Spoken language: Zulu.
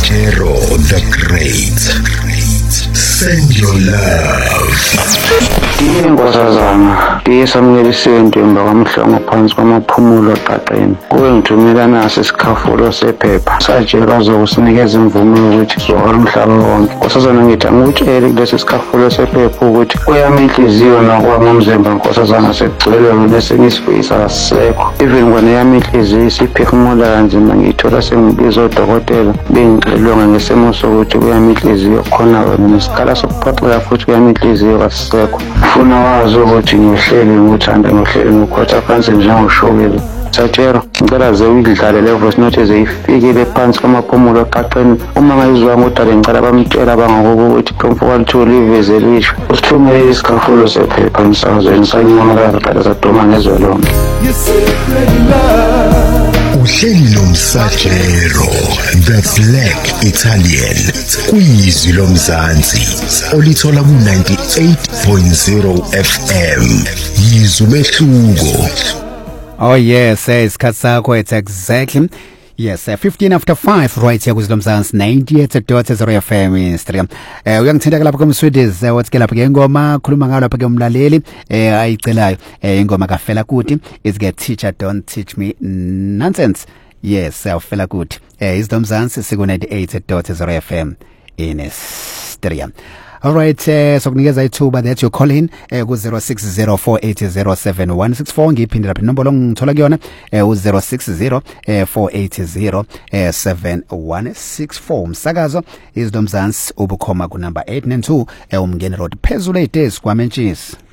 Msatero the Great. Send your love. Inkosazana isamukela isentombi kwamhlanga phansi kwamaphumulo qaqeni kuwe ngithumela naso isikhafulo sephepha satshelwa zokusinikeza imvume yokuthi zohola umhlaba wonke. Nkosazana ngithi angikutshele kulesi sikhafulo sephepha ukuthi kuyami inhliziyo nokwami umzimba nkosazana sekugcwele bese ngisifisa asisekho. Even kona yami inhliziyo isiphefumula kanzima ngiyithola sengibiza odokotela bengixilonga ngesimo sokuthi kuyami inhliziyo khona wena nesikhala sokuphaxeka futhi kuyami inhliziyo kasisekho. Ufuna wazi ukuthi ngihleli ngikuthanda ngihleli ngikhotha phansi njengoshokile. Msatero ngicela ze uyidlale le voice note ezifikile phansi kwamaphumulo qaqeni. Uma ngayizwa ngodala ngicela bamtshela bangakubo ukuthi Mfowethu walithula iveze lisho usithumele isikhafulo sephepha emsakazweni sanyamaka qala saduma ngezwe lonke. Uhleli nomsatero, that's like Italian. Kuyizwi lomzansi olithola ku 98.0 FM. Yizwi mehluko. Oh yes, isikhathi sakho it's exactly 15 after 5 right here kuzilo mzansi 98.0 FM Instagram. Uyangithinta lapha kumswedies wathi ke lapha ke ingoma khuluma ngayo lapha ke umlaleli ayicelayo ingoma kaFela Kuti is get teacher don't teach me nonsense. Yes, Fela Kuti izilo mzansi siku 98.0 FM Instagram. All right, sokunikeza ithuba that you call in ku 0604807164 ngiphinde lapha inombolo ngithola kuyona u0604807164 umsakazo izilo mzansi ubukhoma ku number 892 umngeni road phezulu eTesi kwaMentshisi.